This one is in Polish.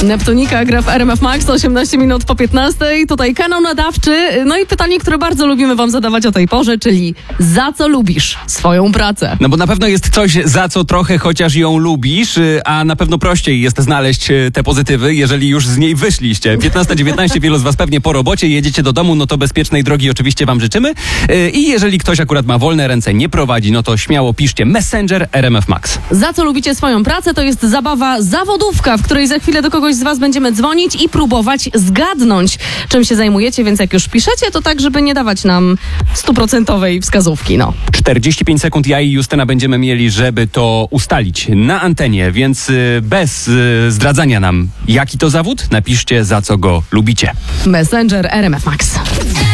Neptunika gra w RMF Max 18 minut po 15. Tutaj kanał nadawczy. No i pytanie, które bardzo lubimy wam zadawać o tej porze, czyli za co lubisz swoją pracę? No bo na pewno jest coś, za co trochę chociaż ją lubisz, a na pewno prościej jest znaleźć te pozytywy, jeżeli już z niej wyszliście. 15:19, wielu z was pewnie po robocie, jedziecie do domu, no to bezpiecznej drogi oczywiście wam życzymy. I jeżeli ktoś akurat ma wolne ręce, nie prowadzi, no to śmiało piszcie Messenger RMF Max. Za co lubicie swoją pracę? To jest zabawa zawodówka, w której za chwilę do kogoś z was będziemy dzwonić i próbować zgadnąć, czym się zajmujecie, więc jak już piszecie, to tak, żeby nie dawać nam 100% wskazówki, no. 45 sekund ja i Justyna będziemy mieli, żeby to ustalić na antenie, więc bez zdradzania nam, jaki to zawód, napiszcie, za co go lubicie. Messenger RMF Max.